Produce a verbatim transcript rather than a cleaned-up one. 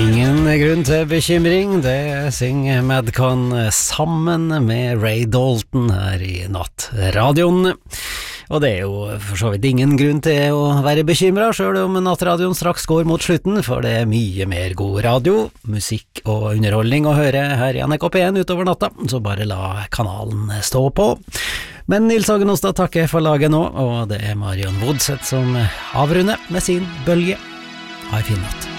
Ingen grunn til bekymring, det synger Madcon sammen med Ray Dalton her i Nattradioen. Og det er jo for så vidt ingen grunn til å være bekymret, selv om Nattradioen straks går mot slutten, for det er mye mer god radio, musikk og underholdning å høre her i N R K P én utover natta, så bare la kanalen stå på. Men Nils Agenostad takker for laget nå, og det er Marion Wodseth som avrunder med sin bølge. Ha en fin natt.